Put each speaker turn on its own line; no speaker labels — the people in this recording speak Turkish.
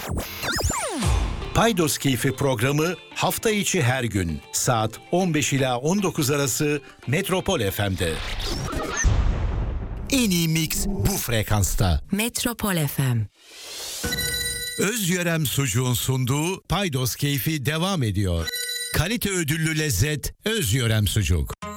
Paydos Keyfi programı hafta içi her gün saat 15 ila 19 arası Metropol FM'de. En iyi mix bu frekansta.
Metropol FM.
Özyörem Sucuğun sunduğu Paydos Keyfi devam ediyor. Kalite ödüllü lezzet Özyörem Sucuk.